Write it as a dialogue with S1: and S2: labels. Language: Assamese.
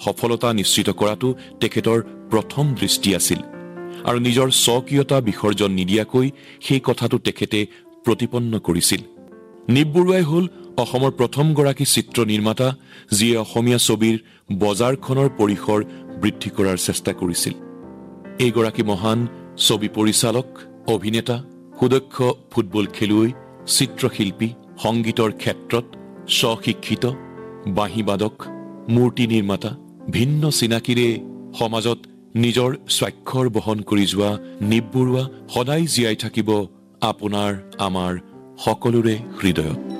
S1: সফলতা নিশ্চিত কৰাটো তেখেতৰ প্ৰথম দৃষ্টি আছিল আৰু নিজৰ স্বকীয়তা বিসৰ্জন নিদিয়াকৈ সেই কথাটো তেখেতে প্ৰতিপন্ন কৰিছিল। নিপ বৰুৱাই হ'ল অসমৰ প্ৰথমগৰাকী চিত্ৰ নিৰ্মাতা যিয়ে অসমীয়া ছবিৰ বজাৰখনৰ পৰিসৰ বৃদ্ধি কৰাৰ চেষ্টা কৰিছিল। এইগৰাকী মহান ছবি পৰিচালক, অভিনেতা, সুদক্ষ ফুটবল খেলুৱৈ, চিত্ৰশিল্পী, সংগীতৰ ক্ষেত্ৰত স্বশিক্ষিত, বাঁহীবাদক, মূৰ্তি নিৰ্মাতা, ভিন্ন চিনাকিৰে সমাজত নিজৰ স্বাক্ষৰ বহন কৰি যোৱা নিপ বৰুৱা সদায় জীয়াই থাকিব আপোনাৰ আমাৰ সকলোৰে হৃদয়ত।